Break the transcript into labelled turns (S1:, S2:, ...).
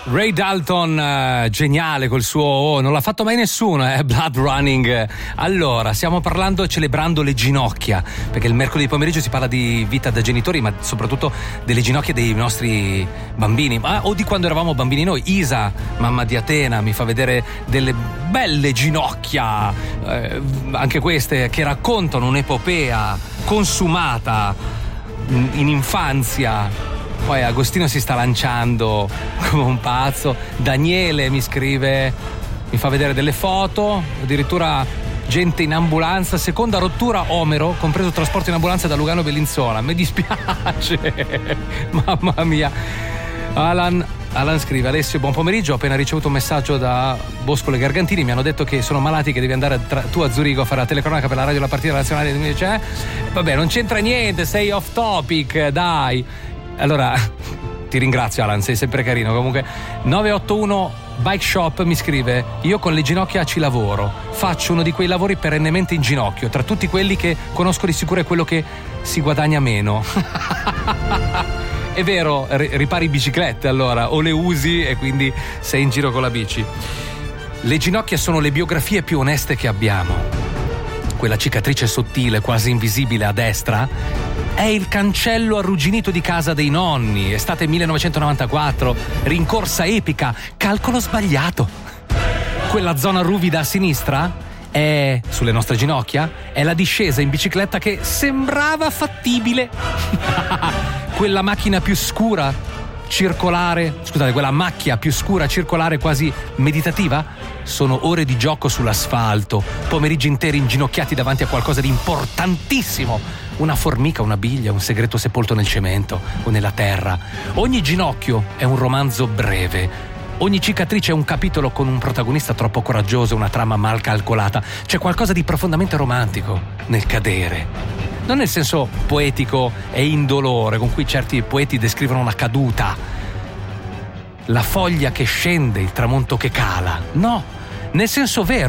S1: Ray Dalton, geniale col suo non l'ha fatto mai nessuno, Blood Running. Allora, stiamo celebrando le ginocchia, perché il mercoledì pomeriggio si parla di vita da genitori, ma soprattutto delle ginocchia dei nostri bambini, o di quando eravamo bambini noi. Isa, mamma di Atena, mi fa vedere delle belle ginocchia, anche queste che raccontano un'epopea consumata in infanzia. Poi Agostino si sta lanciando come un pazzo. Daniele mi scrive, mi fa vedere delle foto, addirittura gente in ambulanza, seconda rottura Omero, compreso trasporto in ambulanza da Lugano Bellinzona. Mi dispiace, mamma mia. Alan scrive: Alessio, buon pomeriggio, ho appena ricevuto un messaggio da Boscolo e Gargantini, mi hanno detto che sono malati, che devi andare tu a Zurigo a fare la telecronaca per la radio della partita nazionale del 2010. Vabbè, non c'entra niente, sei off topic, dai. Allora, ti ringrazio Alan, sei sempre carino. Comunque 981 Bike Shop mi scrive: io con le ginocchia ci lavoro, faccio uno di quei lavori perennemente in ginocchio, tra tutti quelli che conosco di sicuro è quello che si guadagna meno. È vero, ripari biciclette allora, o le usi e quindi sei in giro con la bici. Le ginocchia sono le biografie più oneste che abbiamo. Quella cicatrice sottile, quasi invisibile a destra, è il cancello arrugginito di casa dei nonni, estate 1994, rincorsa epica, calcolo sbagliato. Quella zona ruvida a sinistra è, sulle nostre ginocchia, è la discesa in bicicletta che sembrava fattibile. Quella macchia più scura, circolare, quasi meditativa, sono ore di gioco sull'asfalto, pomeriggi interi inginocchiati davanti a qualcosa di importantissimo, una formica, una biglia, un segreto sepolto nel cemento o nella terra. Ogni ginocchio è un romanzo breve, ogni cicatrice è un capitolo con un protagonista troppo coraggioso, una trama mal calcolata. C'è qualcosa di profondamente romantico nel cadere, non nel senso poetico e indolore con cui certi poeti descrivono una caduta, la foglia che scende, il tramonto che cala, no, nel senso vero